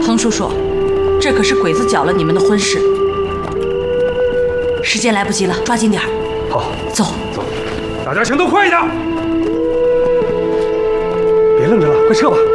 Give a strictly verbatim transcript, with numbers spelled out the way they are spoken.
滕叔叔，这可是鬼子搅了你们的婚事，时间来不及了，抓紧点儿。 好， 走走，大家行动快一点，别愣着了，快撤吧。